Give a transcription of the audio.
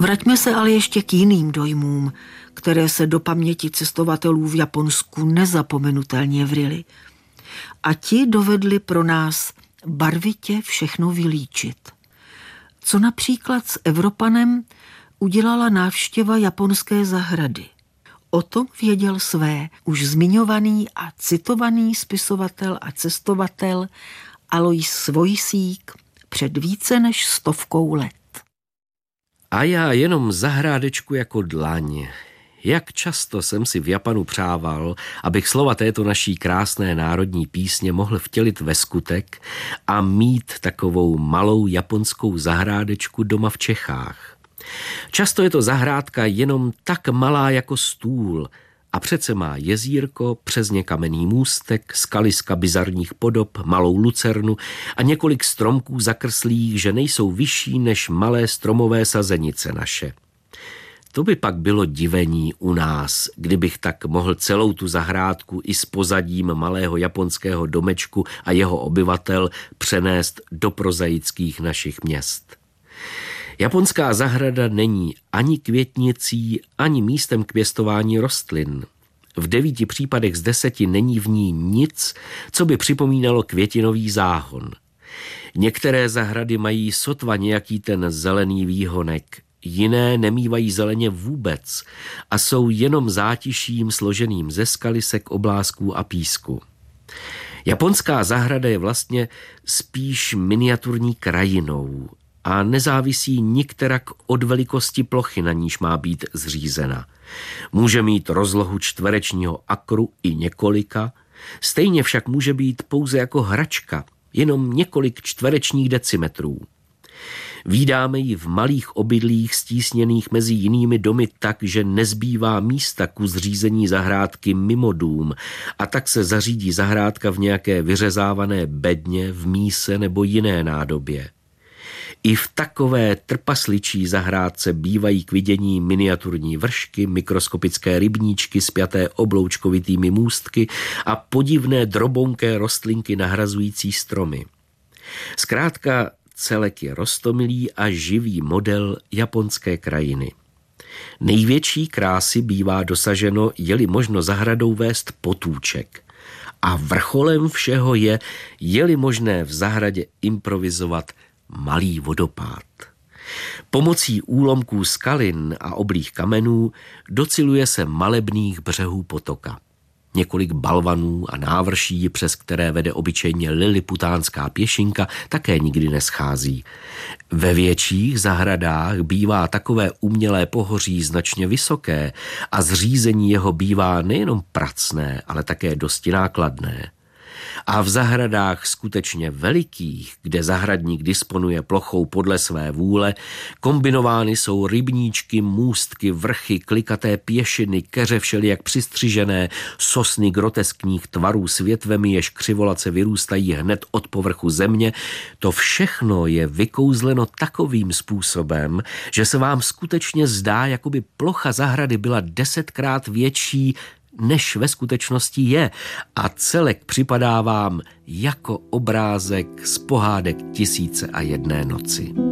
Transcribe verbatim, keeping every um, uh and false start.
Vraťme se ale ještě k jiným dojmům, které se do paměti cestovatelů v Japonsku nezapomenutelně vryly. A ti dovedli pro nás barvitě všechno vylíčit. Co například s Evropanem udělala návštěva japonské zahrady. O tom věděl své už zmiňovaný a citovaný spisovatel a cestovatel Alois Svojsík před více než stovkou let. A já jenom zahrádečku jako dlaň. Jak často jsem si v Japanu přával, abych slova této naší krásné národní písně mohl vtělit ve skutek a mít takovou malou japonskou zahrádečku doma v Čechách. Často je to zahrádka jenom tak malá jako stůl a přece má jezírko, přesně kamenný můstek, skaliska bizarních podob, malou lucernu a několik stromků zakrslých, že nejsou vyšší než malé stromové sazenice naše. To by pak bylo divení u nás, kdybych tak mohl celou tu zahrádku i s pozadím malého japonského domečku a jeho obyvatel přenést do prozaických našich měst. Japonská zahrada není ani květnicí, ani místem k pěstování rostlin. V devíti případech z deseti není v ní nic, co by připomínalo květinový záhon. Některé zahrady mají sotva nějaký ten zelený výhonek, jiné nemívají zeleně vůbec a jsou jenom zátiším složeným ze skalisek, oblásků a písku. Japonská zahrada je vlastně spíš miniaturní krajinou a nezávisí nikterak od velikosti plochy, na níž má být zřízena. Může mít rozlohu čtverečního akru i několika, stejně však může být pouze jako hračka, jenom několik čtverečních decimetrů. Vídáme ji v malých obydlích stísněných mezi jinými domy tak, že nezbývá místa ku zřízení zahrádky mimo dům a tak se zařídí zahrádka v nějaké vyřezávané bedně, v míse nebo jiné nádobě. I v takové trpasličí zahrádce bývají k vidění miniaturní vršky, mikroskopické rybníčky spjaté obloučkovitými můstky a podivné drobonké rostlinky nahrazující stromy. Zkrátka celek je roztomilý a živý model japonské krajiny. Největší krásy bývá dosaženo, je-li možno zahradou vést potůček. A vrcholem všeho je, je-li možné v zahradě improvizovat malý vodopád. Pomocí úlomků skalin a oblých kamenů dociluje se malebných břehů potoka. Několik balvanů a návrší, přes které vede obyčejně liliputánská pěšinka, také nikdy neschází. Ve větších zahradách bývá takové umělé pohoří značně vysoké a zřízení jeho bývá nejenom pracné, ale také dosti nákladné. A v zahradách skutečně velikých, kde zahradník disponuje plochou podle své vůle, kombinovány jsou rybníčky, můstky, vrchy, klikaté pěšiny, keře všelijak přistřižené, sosny groteskních tvarů s větvemi, jež křivolace vyrůstají hned od povrchu země. To všechno je vykouzleno takovým způsobem, že se vám skutečně zdá, jako by plocha zahrady byla desetkrát větší, než ve skutečnosti je, a celek připadá vám jako obrázek z pohádek Tisíce a jedné noci.